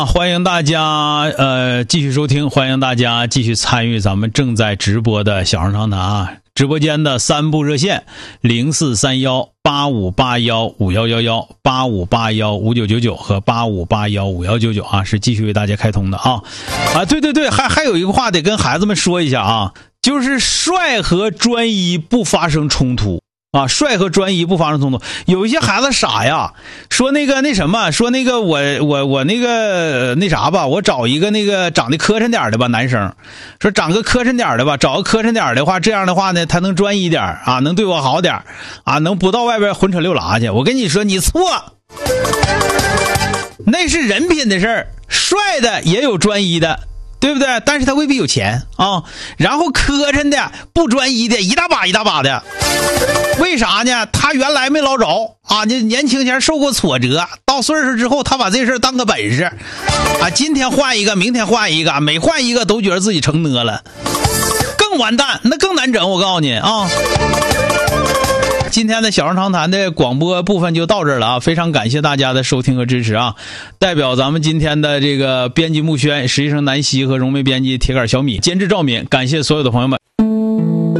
欢迎大家继续收听，欢迎大家继续参与咱们正在直播的小声长谈啊！直播间的3部热线043185815111、85815999和85815199啊，是继续为大家开通的啊！对，还有一个话得跟孩子们说一下啊，就是帅和专一不发生冲突。帅和专一不发生冲突。有一些孩子傻呀，说那个我那个那啥吧，我找一个那个长得磕碜点的吧，男生说长个磕碜点的吧，找个磕碜点的话，这样的话呢，他能专一点啊，能对我好点啊，能不到外边混扯溜拉去。我跟你说，你错，那是人品的事儿，帅的也有专一的。对不对？但是他未必有钱啊。然后磕碜的、不专一的，一大把一大把的。为啥呢？他原来没捞着啊，年轻前受过挫折，到岁数之后，他把这事当个本事啊。今天换一个，明天换一个，每换一个都觉得自己成呢了，更完蛋，那更难整。我告诉你啊。今天的小声长谈的广播部分就到这儿了啊！非常感谢大家的收听和支持啊！代表咱们今天的这个编辑木轩、实习生南希和融媒编辑铁杆小米、监制赵敏，感谢所有的朋友们。